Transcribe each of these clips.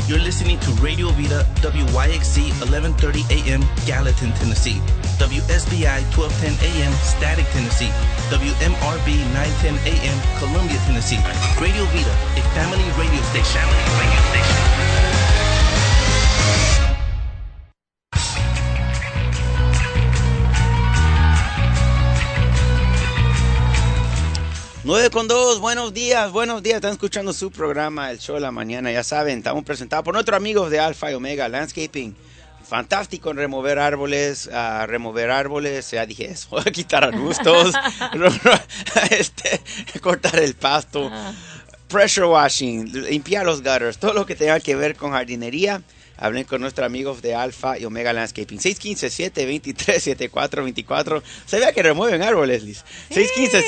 You're listening to Radio Vida WYXC 1130 AM, Gallatin, Tennessee. WSBI 1210 AM, Static, Tennessee. WMRB 910 AM, Columbia, Tennessee. Radio Vida, a family radio station. Family radio station. 9:02, buenos días, están escuchando su programa, El Show de la Mañana, ya saben, estamos presentados por nuestros amigos de Alfa y Omega Landscaping, fantástico en remover árboles, ya dije eso, quitar arbustos, cortar el pasto, pressure washing, limpiar los gutters, todo lo que tenga que ver con jardinería. Hablen con nuestros amigos de Alfa y Omega Landscaping. 615-723-7424. Sabía que remueven árboles, Liz. Sí.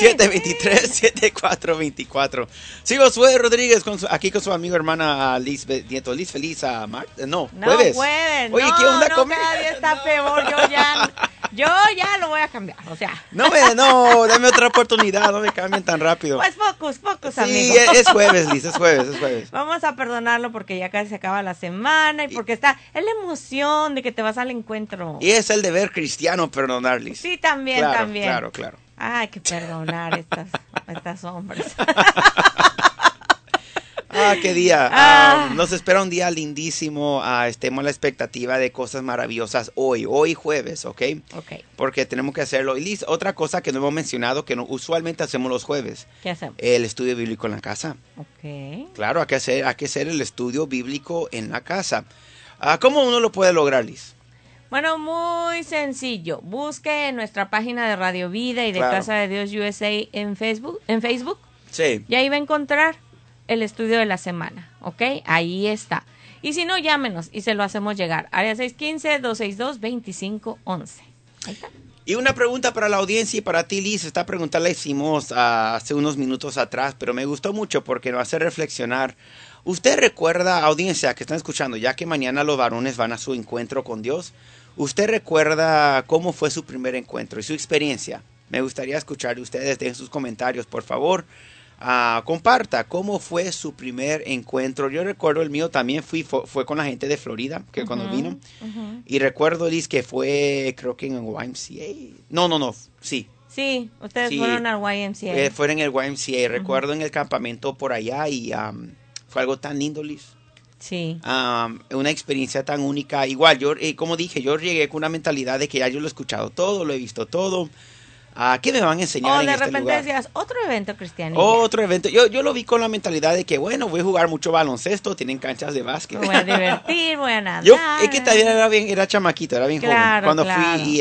615-723-7424. Sigo Zoe Rodríguez aquí con su amigo hermana Liz Nieto. Liz, feliz a jueves. No, jueves. Oye, ¿qué onda conmigo? Cada día está peor. Yo ya lo voy a cambiar. O sea. No, dame otra oportunidad. No me cambien tan rápido. Pues pocos, sí, amigos. Sí, es jueves, Liz, es jueves. Vamos a perdonarlo porque ya casi se acaba la semana y porque es la emoción de que te vas al encuentro. Y es el deber cristiano perdonar, Liz. Sí, también. Claro. Hay que perdonar estas hombres. Qué día. Nos espera un día lindísimo. Estemos a la expectativa de cosas maravillosas hoy jueves, ¿ok? Ok. Porque tenemos que hacerlo. Y Liz, otra cosa que no hemos mencionado, que usualmente hacemos los jueves. ¿Qué hacemos? El estudio bíblico en la casa. Ok. Claro, hay que hacer el estudio bíblico en la casa. ¿Cómo uno lo puede lograr, Liz? Bueno, muy sencillo. Busque en nuestra página de Radio Vida y de Casa de Dios USA en Facebook. Sí. Y ahí va a encontrar el estudio de la semana, ¿ok? Ahí está. Y si no, llámenos y se lo hacemos llegar. Área 615-262-2511. Ahí está. Y una pregunta para la audiencia y para ti, Liz. Esta pregunta la hicimos hace unos minutos atrás, pero me gustó mucho porque nos hace reflexionar. ¿Usted recuerda, audiencia que están escuchando, ya que mañana los varones van a su encuentro con Dios? ¿Usted recuerda cómo fue su primer encuentro y su experiencia? Me gustaría escuchar de ustedes. Dejen sus comentarios, por favor. Comparta cómo fue su primer encuentro. Yo recuerdo el mío también fue con la gente de Florida, que cuando vino. Y recuerdo, Liz, que fue, creo que en el YMCA. No, sí. Sí, ustedes fueron al YMCA. Fueron en el YMCA. Recuerdo en el campamento por allá y fue algo tan lindo, Liz. Sí. Una experiencia tan única. Igual, yo, como dije, yo llegué con una mentalidad de que ya yo lo he escuchado todo, lo he visto todo. ¿Qué me van a enseñar en este lugar? O de repente decías, otro evento cristiano. Otro evento. Yo lo vi con la mentalidad de que, bueno, voy a jugar mucho baloncesto, tienen canchas de básquet. Me voy a divertir, voy a nadar. Es que también era chamaquito, era bien joven. Cuando fui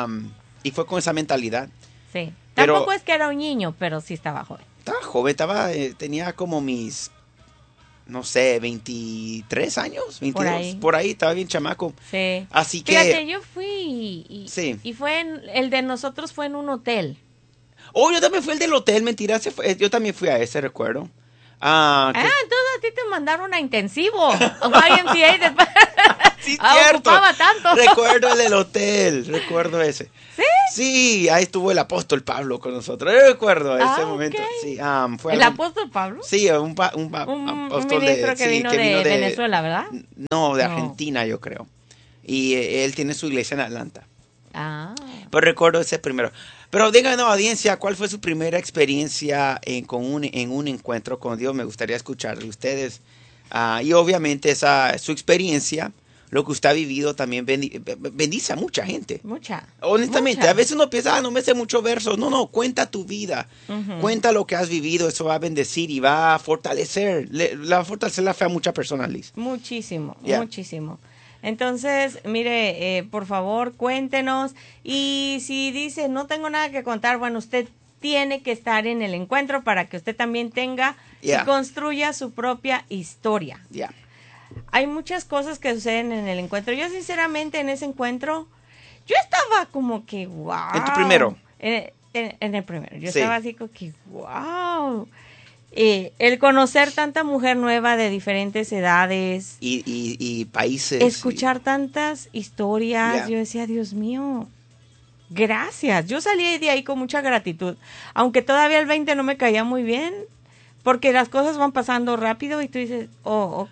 y fue con esa mentalidad. Sí. Tampoco es que era un niño, pero sí estaba joven. Estaba joven, tenía como mis, no sé, 23 años, 22, por ahí, estaba bien chamaco. Sí. Así que... Fíjate, yo fui y fue el de nosotros fue en un hotel. Oh, yo también fui el del hotel, mentira, yo también fui a ese, recuerdo. Entonces a ti te mandaron a intensivo. YMCA después. Sí, cierto. Ocupaba tanto. Recuerdo el del hotel, recudo ese. ¿Sí? Sí, ahí estuvo el apóstol Pablo con nosotros. Yo recuerdo ese momento. Sí, fue ¿El apóstol Pablo? Sí, un ministro que vino de Venezuela, ¿verdad? No, de Argentina, yo creo. Y él tiene su iglesia en Atlanta. Pero recuerdo ese primero. Pero díganos, audiencia, ¿cuál fue su primera experiencia en un encuentro con Dios? Me gustaría escuchar de ustedes. Y obviamente su experiencia, lo que usted ha vivido también bendice a mucha gente. Honestamente, a veces uno piensa, no me sé muchos versos. No, cuenta tu vida. Cuenta lo que has vivido. Eso va a bendecir y va a fortalecer. Va a fortalecer la fe a muchas personas, Liz. Muchísimo. Entonces, mire, por favor, cuéntenos. Y si dice, no tengo nada que contar, bueno, usted tiene que estar en el encuentro para que usted también tenga y construya su propia historia. Hay muchas cosas que suceden en el encuentro. Yo, sinceramente, en ese encuentro, yo estaba como que, wow. ¿En tu primero? En el primero. Yo estaba así como que, wow. El conocer tanta mujer nueva de diferentes edades y países, escuchar tantas historias, yo decía, Dios mío, gracias. Yo salí de ahí con mucha gratitud, aunque todavía el 20 no me caía muy bien, porque las cosas van pasando rápido y tú dices, oh, ok,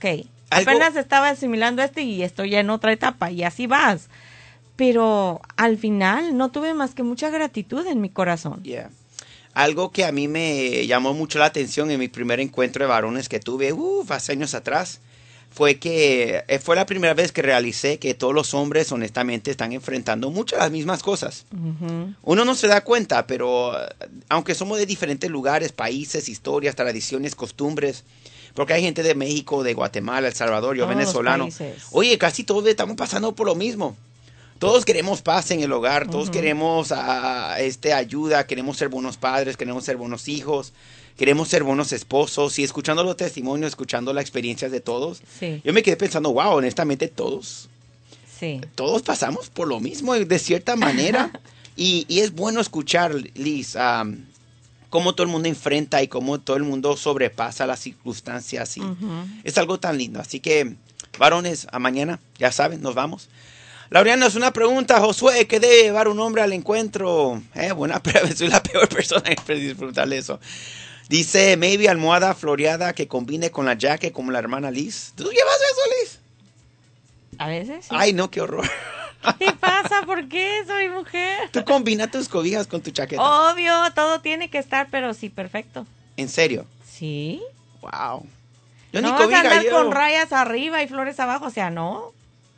Apenas estaba asimilando y estoy ya en otra etapa y así vas. Pero al final no tuve más que mucha gratitud en mi corazón. Yeah. Algo que a mí me llamó mucho la atención en mi primer encuentro de varones que tuve hace años atrás fue que fue la primera vez que realicé que todos los hombres honestamente están enfrentando muchas de las mismas cosas. Uh-huh. Uno no se da cuenta, pero aunque somos de diferentes lugares, países, historias, tradiciones, costumbres, porque hay gente de México, de Guatemala, El Salvador, yo venezolano. Oye, casi todos estamos pasando por lo mismo. Todos queremos paz en el hogar, todos queremos ayuda, queremos ser buenos padres, queremos ser buenos hijos, queremos ser buenos esposos. Y escuchando los testimonios, escuchando las experiencias de todos, yo me quedé pensando, wow, honestamente todos pasamos por lo mismo de cierta manera. y es bueno escuchar, Liz, cómo todo el mundo enfrenta y cómo todo el mundo sobrepasa las circunstancias. Y es algo tan lindo. Así que, varones, a mañana, ya saben, nos vamos. Laureano, es una pregunta, Josué, ¿qué debe llevar un hombre al encuentro? Buena, pero soy la peor persona que preguntarle eso. Dice, maybe almohada floreada que combine con la jacket como la hermana Liz. ¿Tú llevas eso, Liz? A veces sí. Ay, no, qué horror. ¿Qué pasa? ¿Por qué? Soy mujer. Tú combinas tus cobijas con tu chaqueta. Obvio, todo tiene que estar, pero sí, perfecto. ¿En serio? Sí. Wow. Yo no ni vas cobija a andar llevo. con rayas arriba y flores abajo, o sea, no.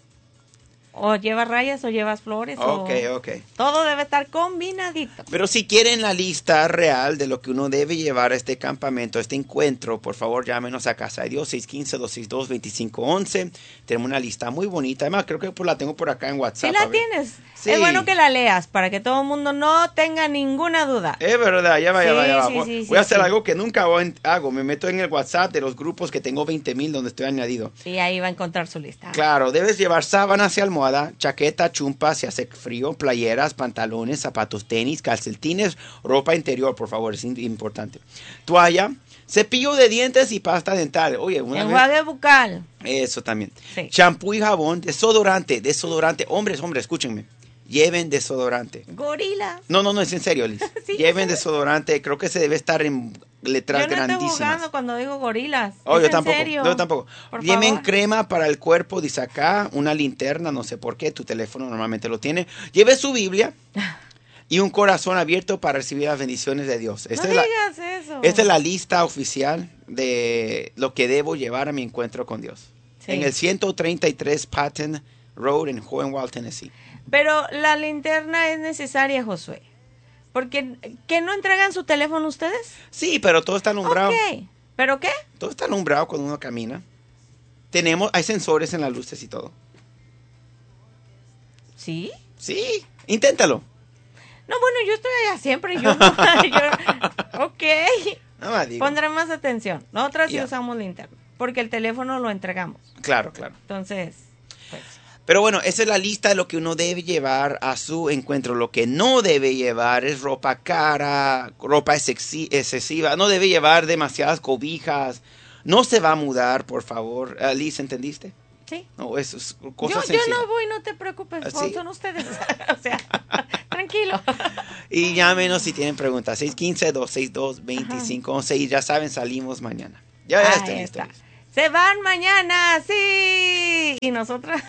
O llevas rayas o llevas flores. Ok. Todo debe estar combinadito. Pero si quieren la lista real de lo que uno debe llevar a este campamento, a este encuentro, por favor llámenos a Casa de Dios, 615-262-2511. Tenemos una lista muy bonita. Además, creo que la tengo por acá en WhatsApp. Sí la tienes. Sí. Es bueno que la leas para que todo el mundo no tenga ninguna duda. Es verdad, ya va. Sí, voy a hacer algo que nunca hago. Me meto en el WhatsApp de los grupos que tengo 20,000 donde estoy añadido. Y ahí va a encontrar su lista. Claro, debes llevar sábanas y almohada, chaqueta, chumpa si hace frío, playeras, pantalones, zapatos, tenis, calcetines, ropa interior, por favor, es importante. Toalla, cepillo de dientes y pasta dental. Oye, enjuague bucal. Eso también. Sí. Champú y jabón, desodorante. Hombres, escúchenme. Lleven desodorante. Gorila. No, es en serio, Liz. Sí, lleven desodorante. Creo que se debe estar en letras grandísimas. Yo no estoy jugando cuando digo gorilas. Oh, yo tampoco. Lleven crema para el cuerpo, dice acá, una linterna, no sé por qué, tu teléfono normalmente lo tiene. Lleve su Biblia y un corazón abierto para recibir las bendiciones de Dios. No digas eso. Esta es la lista oficial de lo que debo llevar a mi encuentro con Dios. Sí. En el 133 Patton Road en Hohenwald, Tennessee. Pero la linterna es necesaria, Josué. Porque, ¿que no entregan su teléfono ustedes? Sí, pero todo está alumbrado. Ok. ¿Pero qué? Todo está alumbrado cuando uno camina. Hay sensores en las luces y todo. ¿Sí? Sí, inténtalo. No, bueno, yo estoy allá siempre. Ok. No, pondré más atención. Nosotras sí usamos linterna. Porque el teléfono lo entregamos. Claro. Entonces, pues... Pero bueno, esa es la lista de lo que uno debe llevar a su encuentro. Lo que no debe llevar es ropa cara, ropa excesiva. No debe llevar demasiadas cobijas. No se va a mudar, por favor. Liz, ¿entendiste? Sí. No, eso es cosa sencilla. Yo no voy, no te preocupes. ¿Sí? Son ustedes. O sea, tranquilo. Y llámenos si tienen preguntas. 615-262-2511. Y ya saben, salimos mañana. Ya estoy listo. Se van mañana, sí. Y nosotras...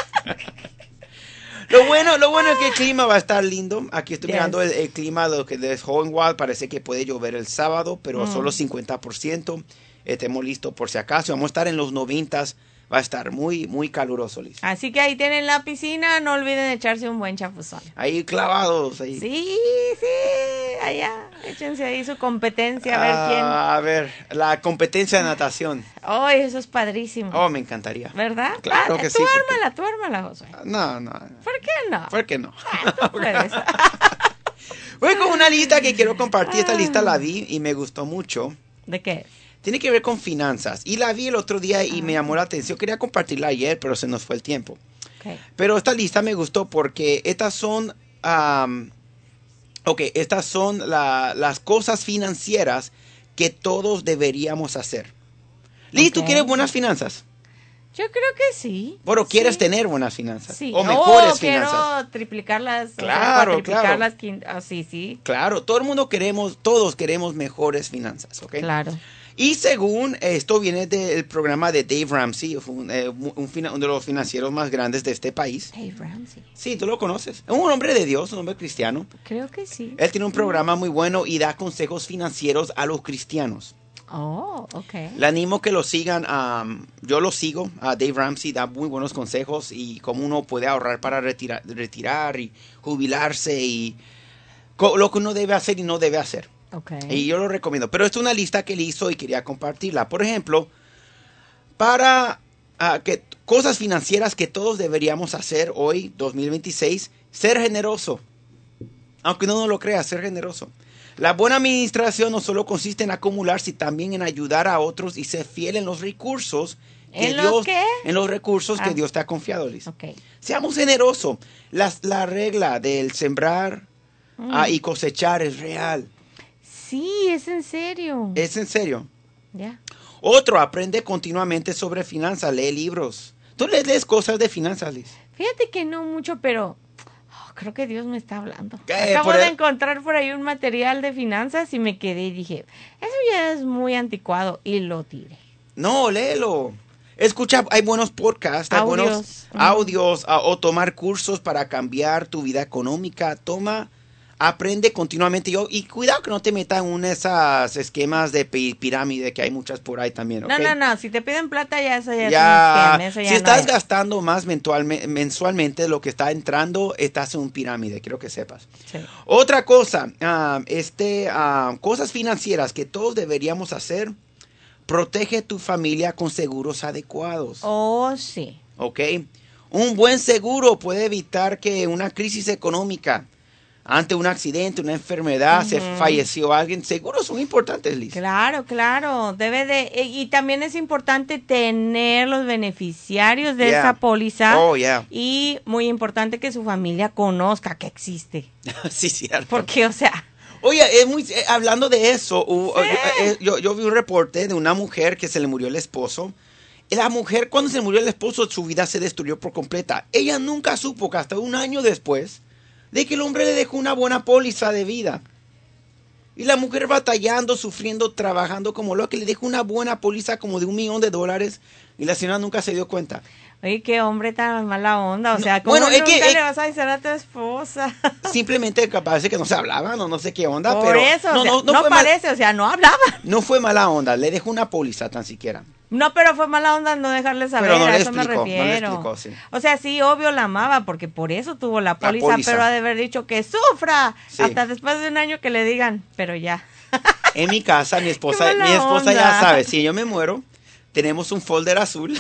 Lo bueno es que el clima va a estar lindo. Aquí estoy mirando el clima de Hohenwald. Parece que puede llover el sábado, pero solo 50%. Estemos listos por si acaso. Vamos a estar en los 90s. Va a estar muy, muy caluroso, Liz. Así que ahí tienen la piscina. No olviden echarse un buen chapuzón. Ahí clavados. Ahí. Sí. Allá. Échense ahí su competencia. A ver quién. A ver, la competencia de natación. Oh, eso es padrísimo. Oh, me encantaría. ¿Verdad? Claro que sí. Tú ármala, José. No. ¿Por qué no? ¿Por qué no? Tú puedes. Voy con una lista que quiero compartir. Esta lista la vi y me gustó mucho. ¿De qué? Tiene que ver con finanzas. Y la vi el otro día y me llamó la atención. Quería compartirla ayer, pero se nos fue el tiempo. Okay. Pero esta lista me gustó porque estas son... estas son las cosas financieras que todos deberíamos hacer. Liz, ¿tú quieres buenas finanzas? Yo creo que sí. Pero quieres tener buenas finanzas. Sí. O mejores quiero finanzas. triplicarlas. Claro, cuatriplicarlas. Sí. Claro, todos queremos mejores finanzas, ¿ok? Claro. Y según esto viene del programa de Dave Ramsey, uno de los financieros más grandes de este país. Dave Ramsey. Sí, tú lo conoces. Es un hombre de Dios, un hombre cristiano. Creo que sí. Él tiene un programa muy bueno y da consejos financieros a los cristianos. Oh, okay. Le animo que lo sigan. Yo lo sigo. Dave Ramsey da muy buenos consejos y cómo uno puede ahorrar para retirar y jubilarse y lo que uno debe hacer y no debe hacer. Okay. Y yo lo recomiendo. Pero es una lista que él hizo y quería compartirla. Por ejemplo, para cosas financieras que todos deberíamos hacer hoy, 2026, ser generoso. Aunque uno no lo crea, ser generoso. La buena administración no solo consiste en acumular, sino también en ayudar a otros y ser fiel en los recursos que en los recursos que Dios te ha confiado, Liz. Okay. Seamos generosos. La regla del sembrar y cosechar es real. Sí, es en serio. Es en serio. Ya. Otro, aprende continuamente sobre finanzas, lee libros. ¿Tú lees cosas de finanzas, Liz? Fíjate que no mucho, pero creo que Dios me está hablando. Acabo de encontrar por ahí un material de finanzas y me quedé y dije, eso ya es muy anticuado y lo tiré. No, léelo. Escucha, hay buenos podcasts, hay buenos audios o tomar cursos para cambiar tu vida económica. Aprende continuamente. Y cuidado que no te metan en esos esquemas de pirámide que hay muchas por ahí también, ¿okay? No. Si te piden plata ya eso ya es un esquema. Eso ya si estás gastando más mensualmente de lo que está entrando, estás en un pirámide. Quiero que sepas. Sí. Otra cosa, cosas financieras que todos deberíamos hacer. Protege tu familia con seguros adecuados. Oh, sí. ¿Ok? Un buen seguro puede evitar que una crisis económica, ante un accidente, una enfermedad, se falleció alguien. Seguros son importantes, Liz. Claro. Y también es importante tener los beneficiarios de esa póliza. Oh, yeah. Y muy importante que su familia conozca que existe. Sí, cierto. Porque, Oye, hablando de eso, yo vi un reporte de una mujer que se le murió el esposo. La mujer, cuando se murió el esposo, su vida se destruyó por completa. Ella nunca supo que hasta un año después de que el hombre le dejó una buena póliza de vida. Y la mujer batallando, sufriendo, trabajando como loca, le dejó una buena póliza como de $1 millón y la señora nunca se dio cuenta. Oye, qué hombre tan mala onda. ¿Cómo nunca le vas a decir a tu esposa? Simplemente parece que no se hablaban o no sé qué onda. Por eso, no parece, no hablaban. No fue mala onda, le dejó una póliza tan siquiera. No, pero fue mala onda no dejarle saber, a eso me refiero. No le explicó, sí. Sí, obvio la amaba, porque por eso tuvo la póliza, pero ha de haber dicho que sufra, hasta después de un año que le digan, pero ya. En mi casa, mi esposa ya sabe, si yo me muero, tenemos un folder azul.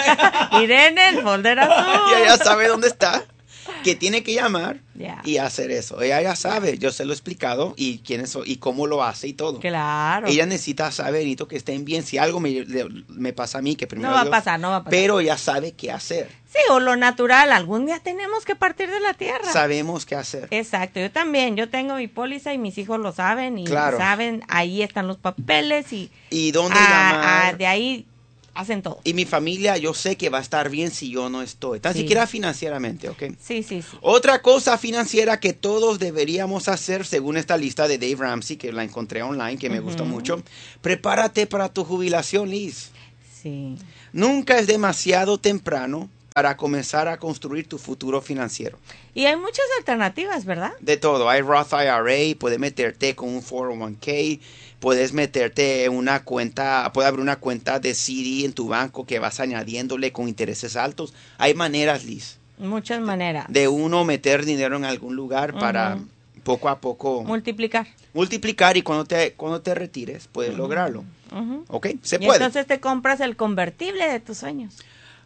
Irene, el folder azul. Y ella sabe dónde está, que tiene que llamar y hacer eso. Ella ya sabe, yo se lo he explicado y quién es y cómo lo hace y todo. Claro. Ella necesita saber, necesito que estén bien. Si algo me pasa a mí, que primero no va a pasar. Pero ella sabe qué hacer. Sí, o lo natural, algún día tenemos que partir de la tierra. Sabemos qué hacer. Exacto, yo también, yo tengo mi póliza y mis hijos lo saben y saben, ahí están los papeles y dónde llamar. De ahí hacen todo. Y mi familia, yo sé que va a estar bien si yo no estoy. Tan siquiera financieramente, ¿ok? Sí. Otra cosa financiera que todos deberíamos hacer, según esta lista de Dave Ramsey, que la encontré online, que me gustó mucho. Prepárate para tu jubilación, Liz. Sí. Nunca es demasiado temprano para comenzar a construir tu futuro financiero. Y hay muchas alternativas, ¿verdad? De todo. Hay Roth IRA, puedes meterte con un 401k, puedes meterte en una cuenta, puedes abrir una cuenta de CD en tu banco que vas añadiéndole con intereses altos. Hay maneras, Liz. Muchas maneras. De uno meter dinero en algún lugar para poco a poco multiplicar y cuando te retires puedes lograrlo. ¿Ok? Se puede. Entonces te compras el convertible de tus sueños.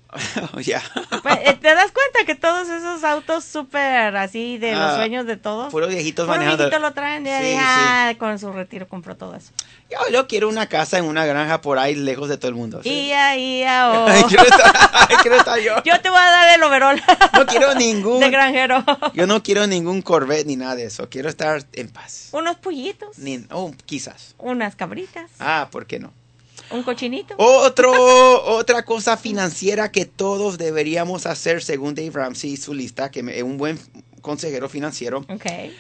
Ya. Pues, ¿te das cuenta que todos esos autos súper así de los sueños de todos? Puros viejitos manejando. Puros viejitos lo traen con su retiro compró todo eso. Yo quiero una casa en una granja por ahí lejos de todo el mundo. ¿Sí? Quiero estar yo. Yo te voy a dar el overol. No quiero ningún. De granjero. Yo no quiero ningún Corvette ni nada de eso. Quiero estar en paz. Unos pollitos. Quizás. Unas cabritas. ¿Por qué no? ¿Un cochinito? Otra cosa financiera que todos deberíamos hacer, según Dave Ramsey, su lista, que es un buen consejero financiero. Okay.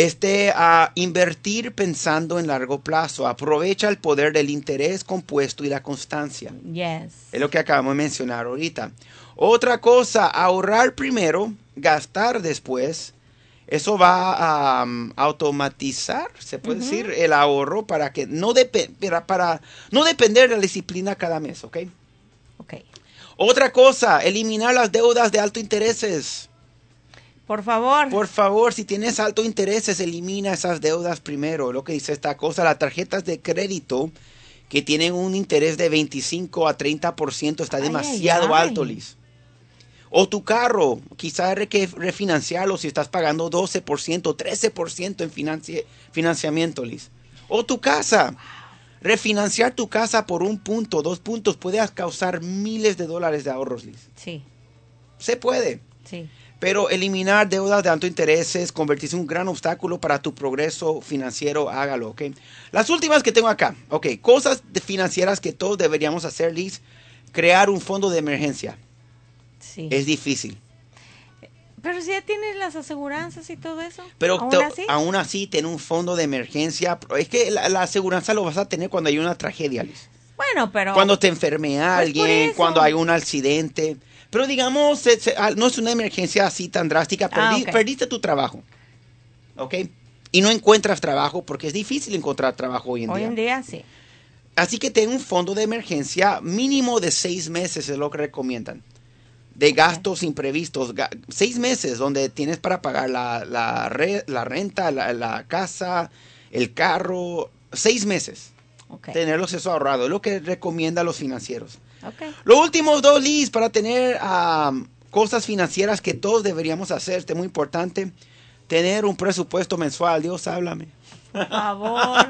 Invertir pensando en largo plazo. Aprovecha el poder del interés compuesto y la constancia. Yes. Es lo que acabamos de mencionar ahorita. Otra cosa, ahorrar primero, gastar después. Eso va a automatizar, se puede decir, el ahorro para que para no depender de la disciplina cada mes, ¿ok? Ok. Otra cosa, eliminar las deudas de alto intereses. Por favor. Por favor, si tienes alto intereses, elimina esas deudas primero. Lo que dice esta cosa, las tarjetas de crédito que tienen un interés de 25 a 30% está demasiado alto, Liz. O tu carro, quizás hay que refinanciarlo si estás pagando 12%, 13% en financiamiento, Liz. O tu casa. Refinanciar tu casa por 1 punto, 2 puntos puede causar miles de dólares de ahorros, Liz. Sí. Se puede. Sí. Pero eliminar deudas de alto interés, convertirse en un gran obstáculo para tu progreso financiero, hágalo, ¿ok? Las últimas que tengo acá, ok. Cosas financieras que todos deberíamos hacer, Liz. Crear un fondo de emergencia. Sí. Es difícil. Pero si ya tienes las aseguranzas y todo eso. Pero aún así, tener un fondo de emergencia. Es que la aseguranza lo vas a tener cuando hay una tragedia, Liz. Bueno, pero... Cuando te enferme alguien, cuando hay un accidente. Pero digamos, no es una emergencia así tan drástica. Perdiste tu trabajo. ¿Ok? Y no encuentras trabajo porque es difícil encontrar trabajo hoy en día. Hoy en día, sí. Así que ten un fondo de emergencia mínimo de 6 meses es lo que recomiendan. De gastos imprevistos. 6 meses donde tienes para pagar la renta, la casa, el carro. 6 meses. Okay. Tenerlos eso ahorrado. Es lo que recomiendan los financieros. Okay. Los últimos 2, Liz, para tener cosas financieras que todos deberíamos hacer. Es muy importante. Tener un presupuesto mensual. Dios, háblame. Por favor.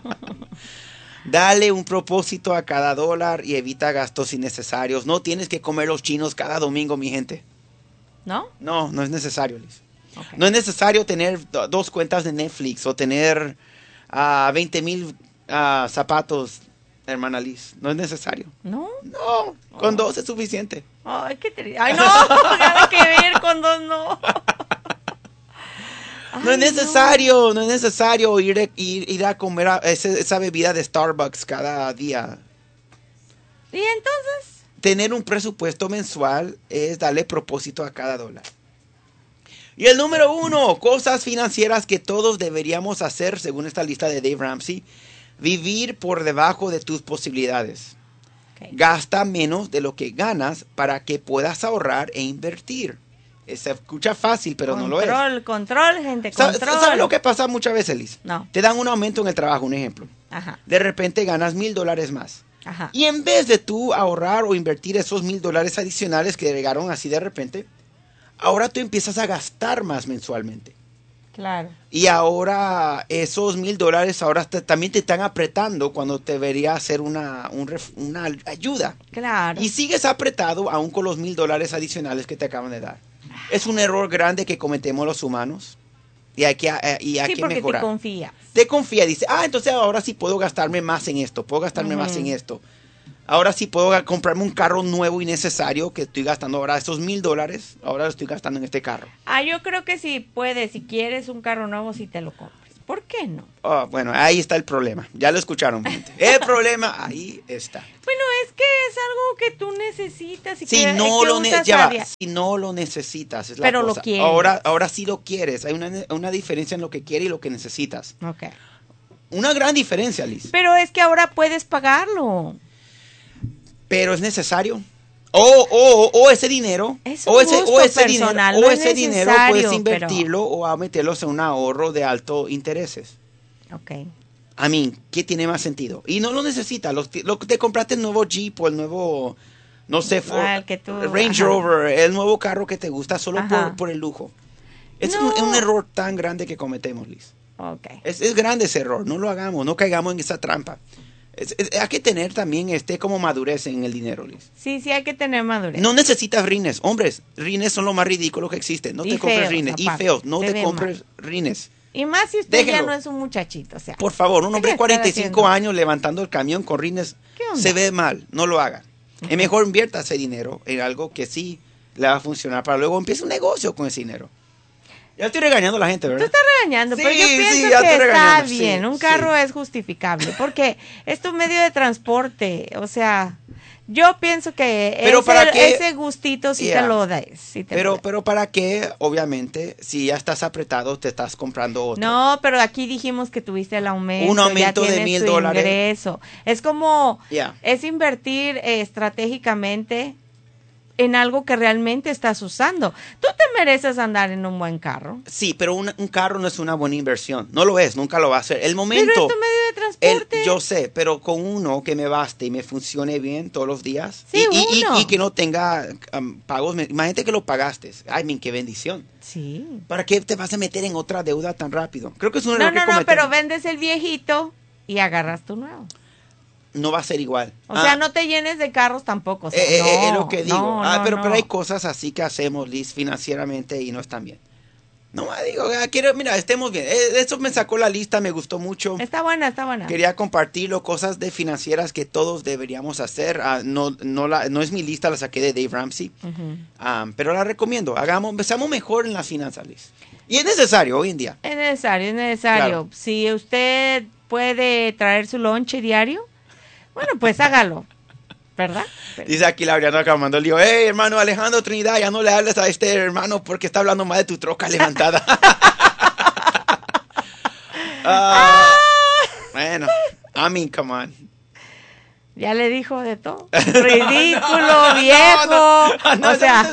Dale un propósito a cada dólar y evita gastos innecesarios. No tienes que comer los chinos cada domingo, mi gente. ¿No? No es necesario, Liz. Okay. No es necesario tener 2 cuentas de Netflix o tener 20,000 zapatos, hermana Liz. No es necesario. ¿No? No, con 2 es suficiente. Ay, qué triste. Ay, no, nada que ver con 2, no. No es necesario ir a comer esa bebida de Starbucks cada día. ¿Y entonces? Tener un presupuesto mensual es darle propósito a cada dólar. Y el número 1, cosas financieras que todos deberíamos hacer, según esta lista de Dave Ramsey, vivir por debajo de tus posibilidades. Okay. Gasta menos de lo que ganas para que puedas ahorrar e invertir. Se escucha fácil, pero no lo es. Control, gente, control. ¿Sabes lo que pasa muchas veces, Liz? No. Te dan un aumento en el trabajo, un ejemplo. Ajá. De repente ganas $1,000 más. Ajá. Y en vez de tú ahorrar o invertir esos $1,000 adicionales que llegaron así de repente, ahora tú empiezas a gastar más mensualmente. Claro. Y ahora esos $1,000 ahora también te están apretando cuando te debería hacer una ayuda. Claro. Y sigues apretado aún con los $1,000 adicionales que te acaban de dar. Es un error grande que cometemos los humanos y hay que mejorar. Te confía, dice, entonces ahora sí puedo gastarme más en esto, más en esto. Ahora sí puedo comprarme un carro nuevo y necesario que estoy gastando ahora esos $1,000, ahora lo estoy gastando en este carro. Yo creo que si puedes, si quieres un carro nuevo, si te lo compras. ¿Por qué no? Bueno, ahí está el problema. Ya lo escucharon, gente. El problema ahí está. Bueno, es que es algo que tú necesitas. Si no lo necesitas, es la pero cosa. Lo quieres. Ahora sí lo quieres. Hay una diferencia en lo que quieres y lo que necesitas. Okay. Una gran diferencia, Liz. Pero es que ahora puedes pagarlo. Pero es necesario. O ese dinero, o ese dinero puedes invertirlo o a meterlos en un ahorro de alto intereses. Okay. ¿Qué tiene más sentido? Y no lo necesitas. Te compraste el nuevo Jeep o el nuevo, no sé, Range Rover, el nuevo carro que te gusta solo por el lujo. Es un error tan grande que cometemos, Liz. Okay. Es grande ese error. No lo hagamos, no caigamos en esa trampa. Hay que tener también como madurez en el dinero, Liz. Sí, hay que tener madurez. No necesitas rines. Hombres, rines son lo más ridículo que existe. No te compres rines. Y feos, no te compres rines. Y más si usted ya no es un muchachito, o sea. Por favor, un hombre de 45 años levantando el camión con rines se ve mal, no lo haga. Es mejor invierta ese dinero en algo que sí le va a funcionar para luego empiece un negocio con ese dinero. Ya estoy regañando a la gente, ¿verdad? Tú estás regañando, pero yo pienso que está bien. Un carro es justificable porque es tu medio de transporte, o sea... Yo pienso que ese gustito sí te lo des. Sí pero ¿para qué? Obviamente, si ya estás apretado, te estás comprando otro. No, pero aquí dijimos que tuviste el aumento. Un aumento de $1,000. Ingreso. Es como, es invertir estratégicamente en algo que realmente estás usando. Tú te mereces andar en un buen carro. Sí, pero un carro no es una buena inversión. No lo es, nunca lo va a ser. El momento... Pero es tu medio de transporte. Yo sé, pero con uno que me baste y me funcione bien todos los días. Sí, y que no tenga pagos. Imagínate que lo pagaste. Ay, qué bendición. Sí. ¿Para qué te vas a meter en otra deuda tan rápido? Creo que es un error que cometemos. No, pero vendes el viejito y agarras tu nuevo. No va a ser igual. O sea, no te llenes de carros tampoco. O sea, es lo que digo. Pero hay cosas así que hacemos, Liz, financieramente y no están bien. No, digo, mira, estemos bien. Eso me sacó la lista, me gustó mucho. Está buena. Quería compartirlo, cosas de financieras que todos deberíamos hacer. No es mi lista, la saqué de Dave Ramsey. Pero la recomiendo. Empezamos mejor en las finanzas, Liz. Y es necesario hoy en día. Es necesario. Claro. Si usted puede traer su lonche diario, bueno, pues hágalo, ¿verdad? Dice aquí Laureano Acamando, le digo, hey, hermano Alejandro Trinidad, ya no le hables a este hermano porque está hablando más de tu troca levantada. Bueno, come on. Ya le dijo de todo. Ridículo, viejo. No, o sea,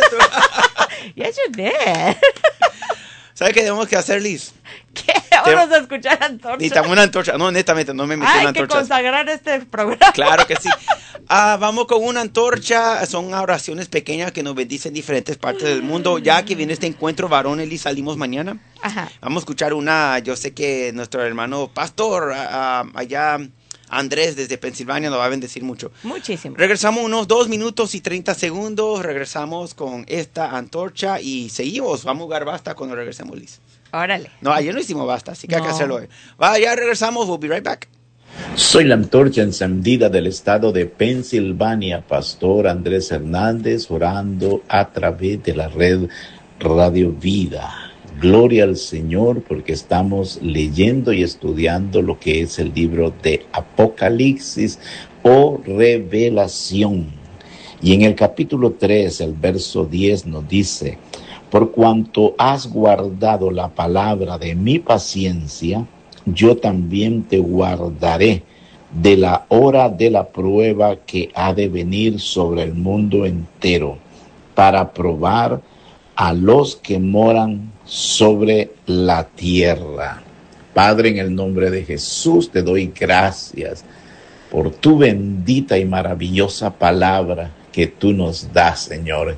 yes, you did. ¿Sabes qué tenemos que hacer, Liz? ¿Qué? Vamos a escuchar antorchas. Necesitamos una antorcha. No, honestamente, no me metí en antorchas. Hay que consagrar este programa. Claro que sí. Vamos con una antorcha. Son oraciones pequeñas que nos bendicen en diferentes partes del mundo. Ya que viene este encuentro varones y salimos mañana. Ajá. Vamos a escuchar una. Yo sé que nuestro hermano pastor allá, Andrés, desde Pensilvania, nos va a bendecir mucho. Muchísimo. Regresamos unos 2 minutos y 30 segundos. Regresamos con esta antorcha y seguimos. Vamos a jugar basta cuando regresemos, Liz. Órale. No, ayer no hicimos basta, así que hay que hacerlo hoy. Ya regresamos. We'll be right back. Soy la antorcha encendida del estado de Pensilvania, Pastor Andrés Hernández, orando a través de la red Radio Vida. Gloria al Señor, porque estamos leyendo y estudiando lo que es el libro de Apocalipsis o Revelación. Y en el capítulo 3, el verso 10 nos dice: por cuanto has guardado la palabra de mi paciencia, yo también te guardaré de la hora de la prueba que ha de venir sobre el mundo entero, para probar a los que moran sobre la tierra. Padre, en el nombre de Jesús te doy gracias por tu bendita y maravillosa palabra que tú nos das, Señor.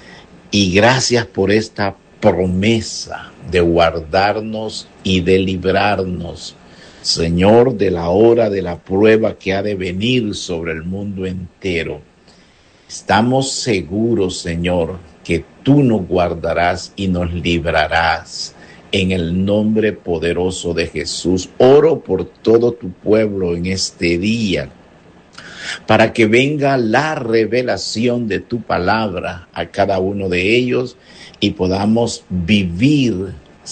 Y gracias por esta promesa de guardarnos y de librarnos, Señor, de la hora de la prueba que ha de venir sobre el mundo entero. Estamos seguros, Señor, que tú nos guardarás y nos librarás. En el nombre poderoso de Jesús, oro por todo tu pueblo en este día, para que venga la revelación de tu palabra a cada uno de ellos y podamos vivir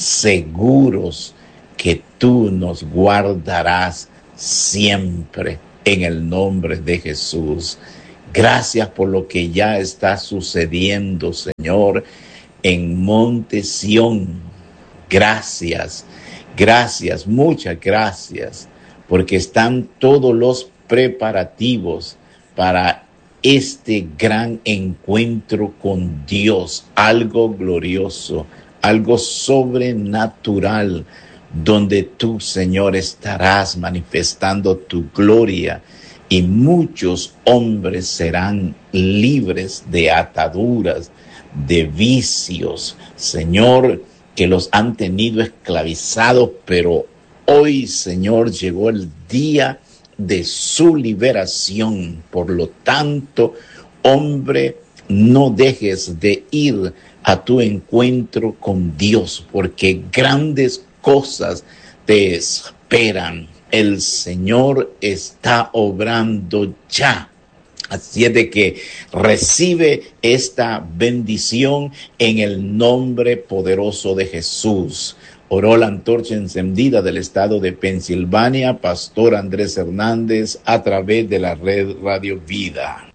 seguros que tú nos guardarás siempre, en el nombre de Jesús. Gracias por lo que ya está sucediendo, Señor, en Monte Sión. Gracias, muchas gracias, porque están todos los preparativos para este gran encuentro con Dios, algo glorioso, algo sobrenatural, donde tú, Señor, estarás manifestando tu gloria y muchos hombres serán libres de ataduras, de vicios, Señor, que los han tenido esclavizados, pero hoy, Señor, llegó el día de su liberación. Por lo tanto, hombre, no dejes de ir a tu encuentro con Dios, porque grandes cosas te esperan. El Señor está obrando ya. Así es de que recibe esta bendición en el nombre poderoso de Jesús. Oró la antorcha encendida del estado de Pensilvania, Pastor Andrés Hernández, a través de la red Radio Vida.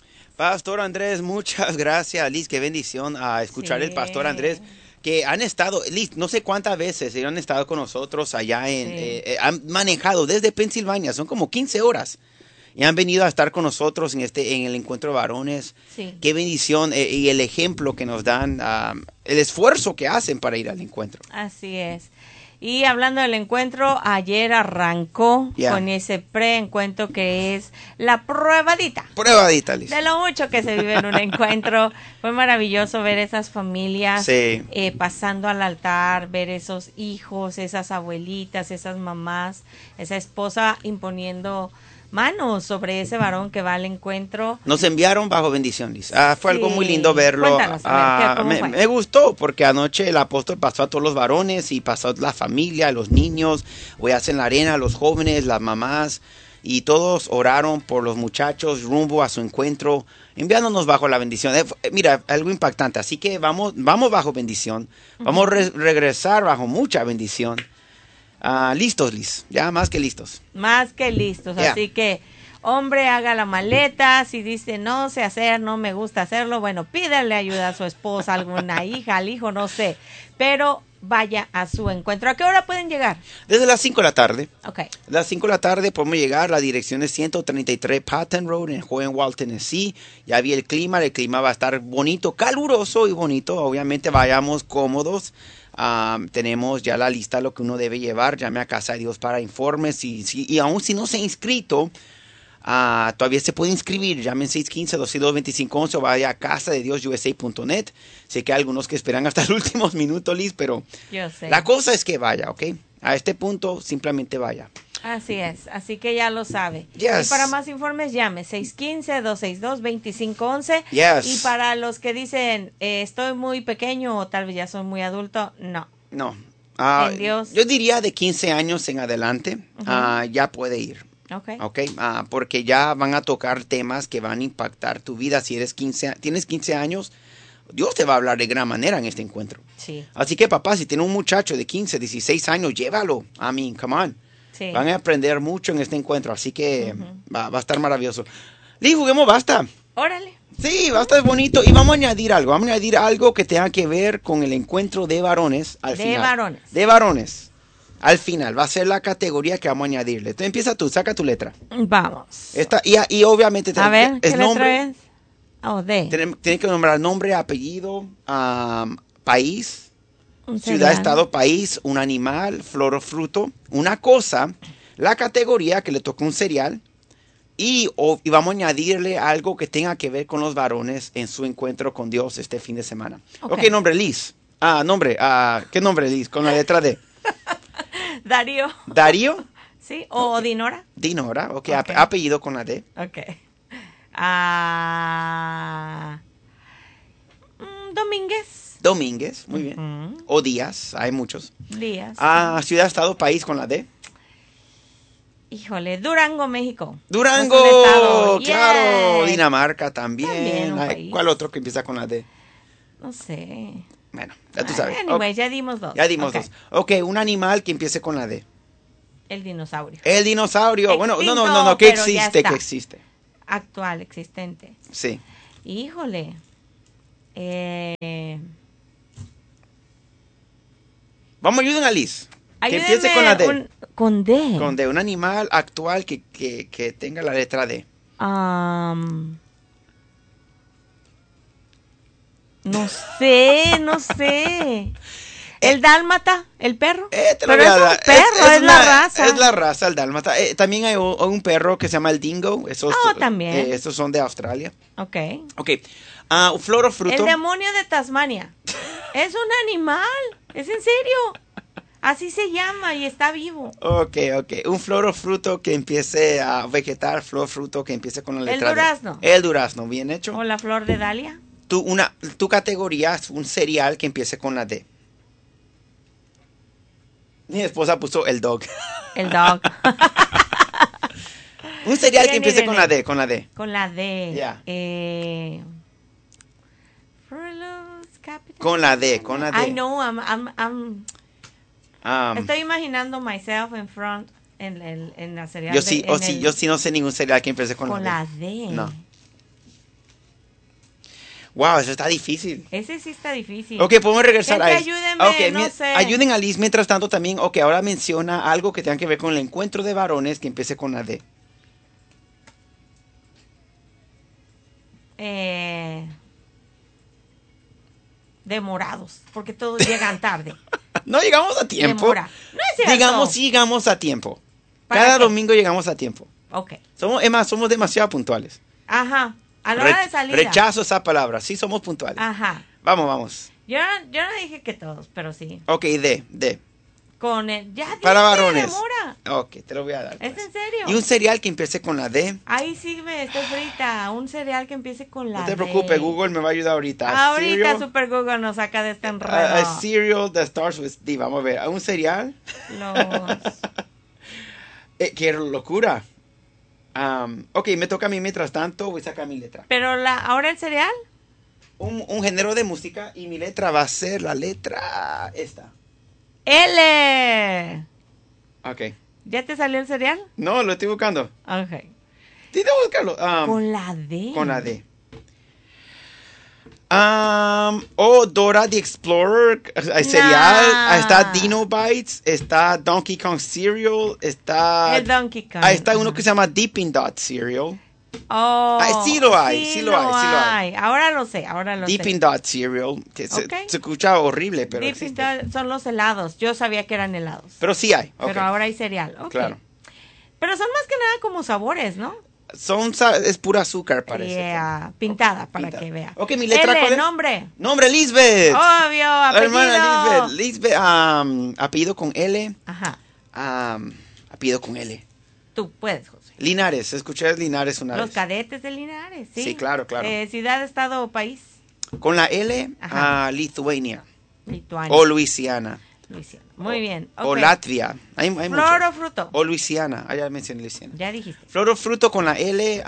Pastor Andrés, muchas gracias, Liz. Qué bendición a escuchar el Pastor Andrés, que han estado, Liz, no sé cuántas veces han estado con nosotros allá han manejado desde Pensilvania, son como 15 horas. Y han venido a estar con nosotros en el encuentro de varones. Sí. Qué bendición y el ejemplo que nos dan, el esfuerzo que hacen para ir al encuentro. Así es. Y hablando del encuentro, ayer arrancó con ese preencuentro que es la probadita. Probadita, Liz. De lo mucho que se vive en un encuentro. Fue maravilloso ver esas familias pasando al altar, ver esos hijos, esas abuelitas, esas mamás, esa esposa imponiendo manos sobre ese varón que va al encuentro. Nos enviaron bajo bendición, Liz. Fue algo muy lindo verlo. Cuéntanos, me gustó porque anoche el apóstol pasó a todos los varones y pasó a la familia, a los niños, en la arena, los jóvenes, las mamás, y todos oraron por los muchachos rumbo a su encuentro, enviándonos bajo la bendición. Mira, algo impactante. Así que vamos bajo bendición. Vamos a regresar bajo mucha bendición. Listos, Liz. Ya más que listos. Más que listos. Así que, hombre, haga la maleta. Si dice no sé hacer, no me gusta hacerlo, bueno, pídale ayuda a su esposa, alguna hija, al hijo, no sé. Pero vaya a su encuentro. ¿A qué hora pueden llegar? Desde las 5 de la tarde. Ok. A las 5 de la tarde podemos llegar. La dirección es 133 Patton Road en Hohenwald, Tennessee. Ya vi el clima va a estar bonito, caluroso y bonito. Obviamente vayamos cómodos. Tenemos ya la lista de lo que uno debe llevar. Llame a Casa de Dios para informes. Y aún si no se ha inscrito, todavía se puede inscribir. Llame en 615-262-2511 o vaya a casadediosusa.net. Sé que hay algunos que esperan hasta el último minuto, Liz, pero yo sé. La cosa es que vaya, ¿ok? A este punto simplemente vaya. Así es, así que ya lo sabe. Yes. Y para más informes llame 615-262-2511. Yes. Y para los que dicen estoy muy pequeño o tal vez ya soy muy adulto, no. En Dios. Yo diría de 15 años en adelante ya puede ir. Okay. Porque ya van a tocar temas que van a impactar tu vida. Si tienes 15 años, Dios te va a hablar de gran manera en este encuentro. Sí. Así que papá, si tiene un muchacho de 15, 16 años, llévalo. Come on. Sí. Van a aprender mucho en este encuentro, así que va a estar maravilloso. Liz, juguemos basta. Órale. Sí, basta es bonito. Y vamos a añadir algo. Vamos a añadir algo que tenga que ver con el encuentro de varones al final. De varones. Al final. Va a ser la categoría que vamos a añadirle. Entonces empieza tú, saca tu letra. Vamos. Y obviamente... A ver, ¿qué letra es? D. Tiene que nombrar nombre, apellido, país... Ciudad, estado, país, un animal, flor o fruto, una cosa, la categoría que le toca un cereal y vamos a añadirle algo que tenga que ver con los varones en su encuentro con Dios este fin de semana. Ok, nombre, Liz. ¿Qué nombre, Liz? Con la letra D. Darío. ¿Darío? Sí, o Dinora. Dinora, ok. Apellido con la D. Ok. Domínguez, muy bien. O Díaz, hay muchos. Díaz. Ciudad, estado, país con la D. Híjole, Durango, México. Durango, claro. Yes. Dinamarca también. ¿Cuál otro que empieza con la D? No sé. Bueno, ya tú sabes. Anyway, ya dimos dos. Dos. Ok, un animal que empiece con la D. El dinosaurio. El dinosaurio. Extinto, bueno, no, que existe. Actual, existente. Sí. Híjole. Vamos a ayudar a Liz. Que empiece con la D. Con D. Con D, un animal actual que tenga la letra D. No sé. ¿El dálmata? ¿El perro? Pero es un perro, es la raza. Es la raza, el dálmata. También hay un perro que se llama el dingo. También. Esos son de Australia. Ok. Flor o fruto. El demonio de Tasmania. Es un animal. ¿Es en serio? Así se llama y está vivo. Ok. Un flor o fruto que empiece a vegetar, flor o fruto que empiece con la letra D. El durazno. El durazno, bien hecho. ¿O la flor de Dalia? Tu categoría es un cereal que empiece con la D. Mi esposa puso el dog. El dog. Un cereal que empiece con la D, con la D. Con la D. Yeah. Capital. Con la D, con la D. I know, estoy imaginando myself in front en la cereal. Yo sí, yo sí no sé ningún cereal que empiece con la D. Con la D. No. Wow, eso está difícil. Ese sí está difícil. Ok, podemos regresar a eso. Ayúdenme, no sé. Ayuden a Liz mientras tanto también. Ok, ahora menciona algo que tenga que ver con el encuentro de varones que empiece con la D. Demorados, porque todos llegan tarde. No llegamos a tiempo. Demora. No es cierto. Digamos, sí llegamos a tiempo. ¿Para Cada qué? domingo llegamos a tiempo. Ok. Somos demasiado puntuales. Ajá. A la hora de salida. Rechazo esa palabra. Sí, somos puntuales. Ajá. Vamos. Yo no dije que todos, pero sí. Ok, D. Con el... Ya dije, Para varones. demora. Ok, te lo voy a dar. ¿Es pues. en serio? Y un cereal que empiece con la D. Ahí sí me estoy frita. Un cereal que empiece con la No te D. preocupes, Google me va a ayudar ahorita. Ahorita Super Google nos saca de este enredo. A cereal that starts with D. Vamos a ver. ¿Un cereal? Qué locura. Ok, me toca a mí mientras tanto. Voy a sacar mi letra. Pero ahora el cereal. Un género de música y mi letra va a ser la letra esta. L. Ok. ¿Ya te salió el cereal? No, lo estoy buscando. Ok. Tienes que buscarlo. Con la D. Con la D. Dora the Explorer, cereal, está Dino Bites, está Donkey Kong Cereal, está... El Donkey Kong. Está uno que se llama Dippin' Dot Cereal. Oh, sí lo hay. Ahora lo sé. Dippin' Dot Cereal, que se escucha horrible, pero Dippin' Dot son los helados. Yo sabía que eran helados. Pero sí hay. Okay. Pero ahora hay cereal. Okay. Claro. Pero son más que nada como sabores, ¿no? Es pura azúcar, parece. Yeah, pintada, para que vea. Ok, mi letra, ¿cuál es? Nombre, Lisbeth. Obvio, apellido. Hermana Lisbeth. Apellido con L. Ajá. Apellido con L. Tú puedes, José. Linares, escuché Linares una vez. Los cadetes de Linares, sí. Sí, claro. Ciudad, estado o país. Con la L, Lithuania. Lituania. O Luisiana. Muy bien. Okay. O Latvia. Hay Flor o fruto. O Luisiana. Ya mencioné Luisiana. Ya dijiste. Flor o fruto con la L,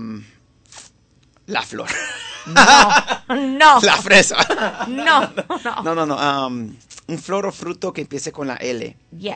la flor. No. La fresa. No. Un flor o fruto que empiece con la L. Yes.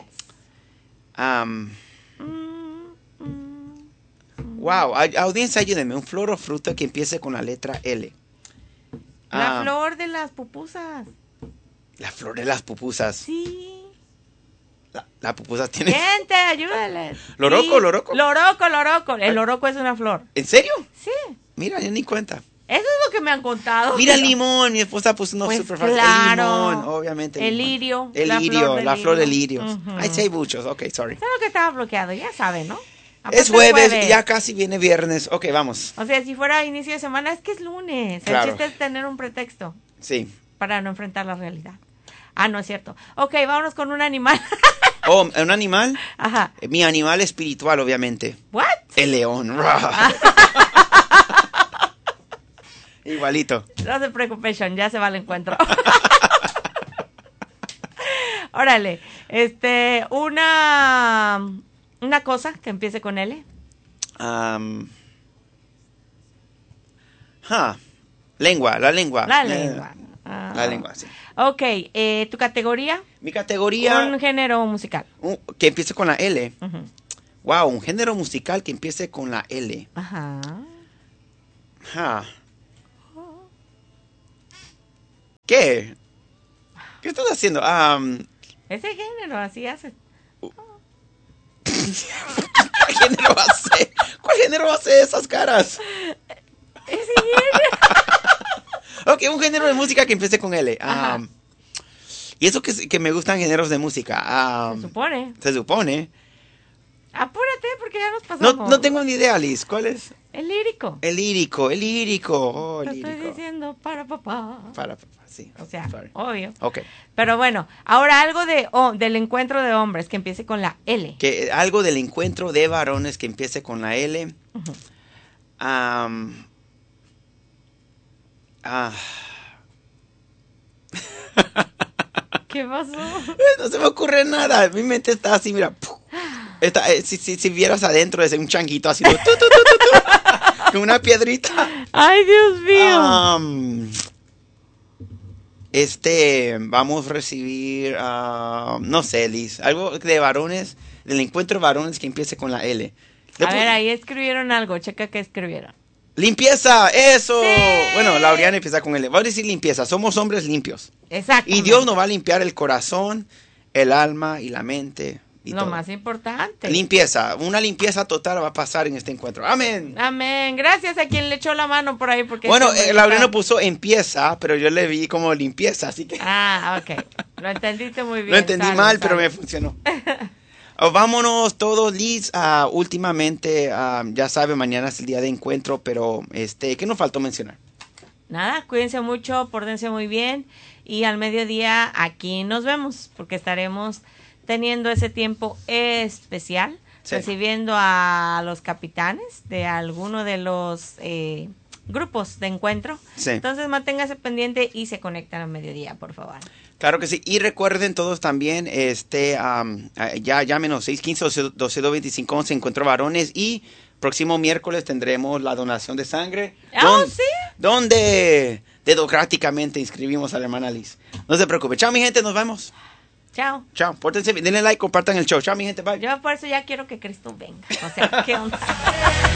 Wow, audiencia, ayúdenme. Un flor o fruto que empiece con la letra L. La flor de las pupusas. La flor de las pupusas. Sí. La pupusa tiene... Gente, ayúdales. Loroco. Loroco. El loroco es una flor. ¿En serio? Sí. Mira, yo ni cuenta. Eso es lo que me han contado. Mira el limón. Mi esposa puso uno pues super fácil. Claro. El limón, obviamente. El lirio. La flor de lirio. Uh-huh. Ahí sí hay muchos. Ok, sorry. Es lo que estaba bloqueado, ya saben, ¿no? Aparte es jueves, ya casi viene viernes. Ok, vamos. O sea, si fuera inicio de semana, es que es lunes. Claro. El chiste es tener un pretexto. Sí. Para no enfrentar la realidad. No es cierto. Ok, vámonos con un animal. ¿Un animal? Ajá. Mi animal espiritual, obviamente. ¿What? El león. Igualito. No se preocupen, Sean, ya se va al encuentro. Órale. Una cosa que empiece con L. Lengua, la lengua. La lengua. La lengua, sí. Ok, ¿tu categoría? Mi categoría... Un género musical. Que empiece con la L. Uh-huh. Wow, un género musical que empiece con la L. Ajá. ¿Qué? ¿Qué estás haciendo? Ese género, así hace. ¿Qué género va a ser? ¿Cuál género va a ser esas caras? Ese género. Ok, un género de música que empiece con L. Y eso que me gustan géneros de música. Se supone. Apúrate porque ya nos pasamos. No tengo ni idea, Liz. ¿Cuál es? El lírico. El lírico. Oh, el lírico. Estoy diciendo para papá. Para papá, sí. O sea, sorry. obvio. Ok. Pero bueno, ahora algo del encuentro de hombres que empiece con la L. Algo del encuentro de varones que empiece con la L. Uh-huh. ¿Qué pasó? No se me ocurre nada. Mi mente está así, mira. Si vieras adentro de un changuito así, con una piedrita. Ay, Dios mío. Vamos a recibir, no sé, Liz, algo de varones, del encuentro de varones que empiece con la L. A ver, ahí escribieron algo, checa qué escribieron. ¡Limpieza! ¡Eso! Sí. Bueno, Laureana empieza con L. Vamos a decir limpieza, somos hombres limpios. Exacto. Y Dios nos va a limpiar el corazón, el alma y la mente. Y lo todo. más importante. Limpieza, una limpieza total va a pasar en este encuentro. Amén. Amén. Gracias a quien le echó la mano por ahí. Porque bueno, Laureano puso empieza, pero yo le vi como limpieza, así que... Ah, ok. Lo entendiste muy bien. Lo entendí mal, pero me funcionó. Vámonos todos, Liz. Últimamente, ya sabe, mañana es el día de encuentro, pero ¿qué nos faltó mencionar? Nada, cuídense mucho, pórtense muy bien y al mediodía aquí nos vemos porque estaremos teniendo ese tiempo especial, recibiendo a los capitanes de alguno de los grupos de encuentro. Sí. Entonces manténgase pendiente y se conectan al mediodía, por favor. Claro que sí. Y recuerden todos también, ya llámenos 615-1225, encuentro varones, y próximo miércoles tendremos la donación de sangre. ¿Sí? Donde dedocráticamente inscribimos a la hermana Liz. No se preocupe. Chao, mi gente, nos vemos. Chao. Chao, pórtense bien, denle like, compartan el show. Chao, mi gente, bye. Yo por eso ya quiero que Cristo venga. O sea, ¿qué onda?